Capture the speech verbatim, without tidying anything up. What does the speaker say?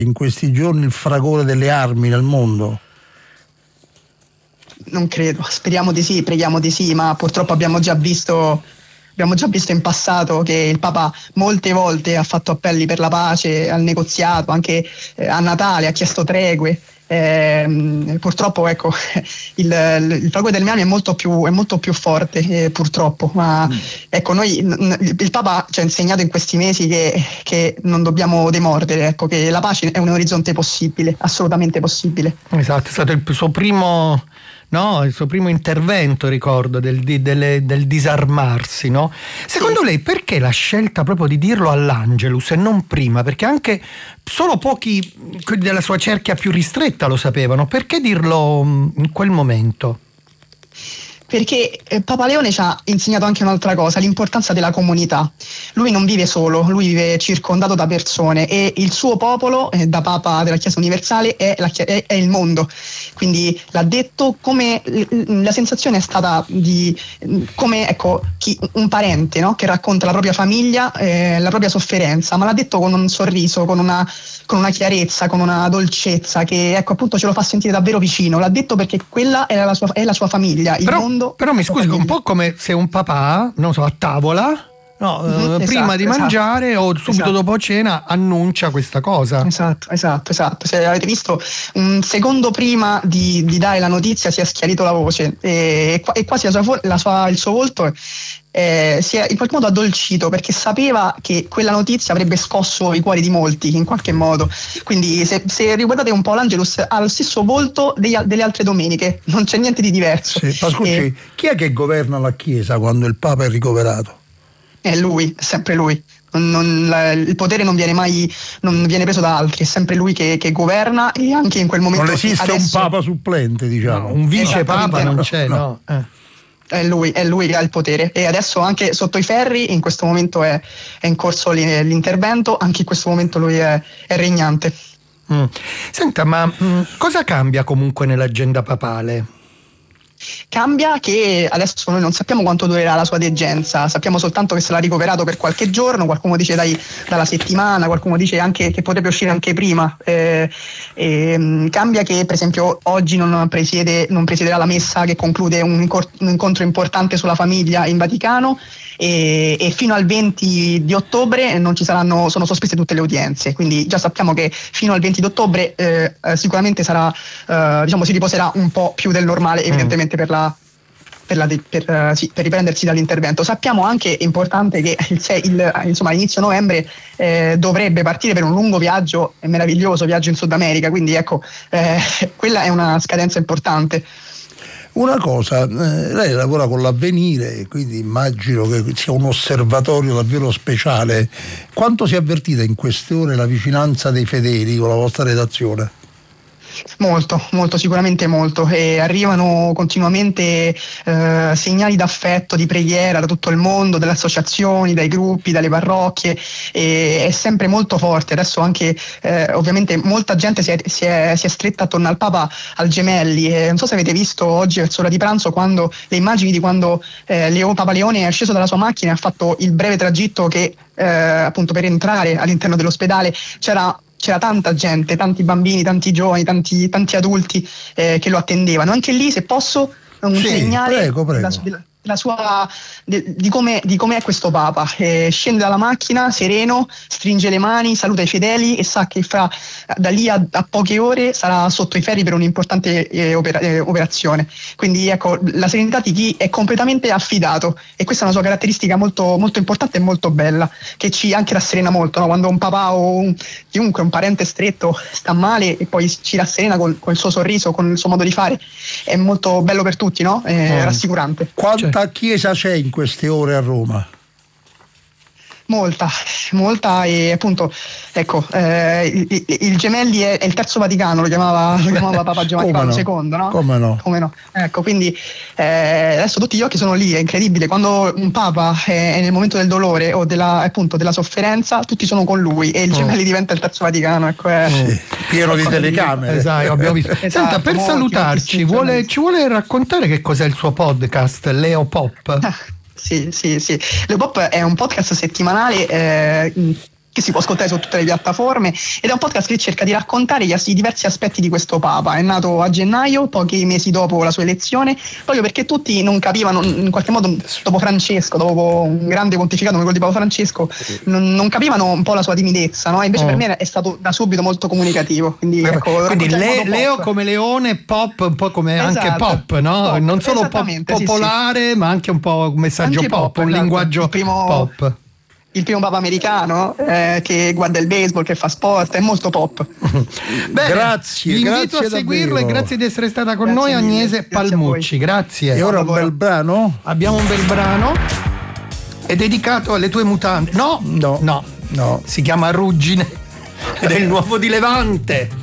in questi giorni il fragore delle armi nel mondo? Non credo, speriamo di sì, preghiamo di sì, ma purtroppo abbiamo già visto abbiamo già visto in passato che il Papa molte volte ha fatto appelli per la pace, al negoziato, anche eh, a Natale ha chiesto tregue. Eh, purtroppo ecco il, il fragore delle armi è molto più, è molto più forte eh, purtroppo, ma mm. ecco noi n- il Papa ci ha insegnato in questi mesi che, che non dobbiamo demordere, ecco, che la pace è un orizzonte possibile, assolutamente possibile. Esatto, è stato il suo primo no, il suo primo intervento, ricordo, del, del, del disarmarsi, no? Secondo sì. lei perché la scelta proprio di dirlo all'Angelus e non prima? Perché anche solo pochi della sua cerchia più ristretta lo sapevano. Perché dirlo in quel momento? Perché eh, Papa Leone ci ha insegnato anche un'altra cosa, l'importanza della comunità. Lui non vive solo, lui vive circondato da persone e il suo popolo, eh, da Papa della Chiesa Universale, è, la, è, è il mondo. Quindi l'ha detto come la sensazione è stata di come ecco chi, un parente, no? Che racconta la propria famiglia, eh, la propria sofferenza, ma l'ha detto con un sorriso, con una, con una chiarezza, con una dolcezza che ecco appunto ce lo fa sentire davvero vicino. L'ha detto perché quella è la sua, è la sua famiglia, il Però, mondo. Però mi scusi, un po' come se un papà, non so, a tavola, no, mm-hmm, eh, prima esatto, di mangiare esatto, o subito esatto. dopo cena annuncia questa cosa. Esatto, esatto, esatto. Se avete visto, un secondo prima di, di dare la notizia si è schiarito la voce e, e quasi la sua, la sua, il suo volto eh, si è in qualche modo addolcito perché sapeva che quella notizia avrebbe scosso i cuori di molti in qualche modo. Quindi se, se riguardate un po' l'Angelus ha lo stesso volto degli, delle altre domeniche, non c'è niente di diverso. Sì, ma scusi, e, chi è che governa la Chiesa quando il Papa è ricoverato? È lui, è sempre lui. Non, non, la, il potere non viene mai non viene preso da altri, è sempre lui che, che governa e anche in quel momento non esiste adesso, un papa supplente, diciamo, no, un vice papa non c'è, no, no. Eh. È lui, è lui che ha il potere e adesso anche sotto i ferri in questo momento è, è in corso l'intervento, anche in questo momento lui è, è regnante. Mm. Senta, ma mm, cosa cambia comunque nell'agenda papale? Cambia che adesso noi non sappiamo quanto durerà la sua degenza, sappiamo soltanto che sarà ricoverato per qualche giorno, qualcuno dice dai, dalla settimana, qualcuno dice anche che potrebbe uscire anche prima. Eh, eh, cambia che per esempio oggi non, presiede, non presiederà la messa che conclude un, incor- un incontro importante sulla famiglia in Vaticano e, e fino al venti di ottobre non ci saranno, sono sospese tutte le udienze, quindi già sappiamo che fino al venti di ottobre eh, sicuramente sarà, eh, diciamo, si riposerà un po' più del normale evidentemente. Mm. Per, la, per, la, per, uh, sì, per riprendersi dall'intervento. Sappiamo anche, è importante, che il, il, insomma, all'inizio novembre eh, dovrebbe partire per un lungo viaggio, un meraviglioso viaggio in Sud America, quindi ecco, eh, quella è una scadenza importante. Una cosa, eh, lei lavora con l'Avvenire, quindi immagino che sia un osservatorio davvero speciale. Quanto si è avvertita in queste ore la vicinanza dei fedeli con la vostra redazione? Molto, molto, sicuramente molto, e arrivano continuamente eh, segnali d'affetto, di preghiera da tutto il mondo, dalle associazioni, dai gruppi, dalle parrocchie, e è sempre molto forte. Adesso anche eh, ovviamente molta gente si è, si, è, si è stretta attorno al Papa, al Gemelli, e non so se avete visto oggi verso l'ora di pranzo quando le immagini di quando eh, Leo, Papa Leone è sceso dalla sua macchina e ha fatto il breve tragitto che eh, appunto per entrare all'interno dell'ospedale c'era C'era tanta gente, tanti bambini, tanti giovani, tanti, tanti adulti eh, che lo attendevano. Anche lì, se posso, un sì, segnale prego, prego. Della, della, della sua, de, di come di com'è questo Papa. Eh, scende dalla macchina, sereno, stringe le mani, saluta i fedeli e sa che fra da lì a, a poche ore sarà sotto i ferri per un'importante eh, opera, eh, operazione. Quindi ecco, la serenità di chi è completamente affidato, e questa è una sua caratteristica molto, molto importante e molto bella, che ci anche rasserena molto, no? Quando un papà o un, chiunque, un parente stretto sta male e poi ci rasserena con, con il suo sorriso, con il suo modo di fare, è molto bello per tutti, no? È oh. rassicurante. Quanta chiesa c'è in queste ore a Roma? Molta, molta, e appunto ecco eh, il, il Gemelli è, è il terzo Vaticano, lo chiamava, lo chiamava Papa Giovanni Paolo no? secondo, no? Come no? Come no? Ecco, quindi eh, adesso tutti gli occhi sono lì, è incredibile, quando un Papa è, è nel momento del dolore o della, appunto della sofferenza, tutti sono con lui e il Gemelli oh. diventa il terzo Vaticano, ecco, è, sì. pieno di telecamere. Esatto, abbiamo visto. Esatto, Senta, per molti, salutarci vuole, ci vuole raccontare che cos'è il suo podcast Leo Pop? Sì, sì, sì. Leo Pop è un podcast settimanale eh, che si può ascoltare su tutte le piattaforme, ed è un podcast che cerca di raccontare gli, i diversi aspetti di questo Papa. È nato a gennaio, pochi mesi dopo la sua elezione, proprio perché tutti non capivano, in qualche modo, dopo Francesco, dopo un grande pontificato come quello di Papa Francesco, non, non capivano un po' la sua timidezza, no? Invece oh. per me è stato da subito molto comunicativo. Quindi, ecco, quindi le, Leo come leone, pop un po' come esatto. anche pop, no? Pop, non solo pop popolare, sì, sì. ma anche un po' un messaggio anche pop, pop, un esatto. linguaggio primo... pop. Il primo Papa americano eh, che guarda il baseball, che fa sport, è molto pop. Bene, grazie, vi invito grazie a seguirlo davvero. E grazie di essere stata con grazie noi Agnese grazie Palmucci, grazie. E ora un bel brano? Abbiamo un bel brano, è dedicato alle tue mutande. No, no, no, no. Si chiama Ruggine ed è il nuovo di Levante.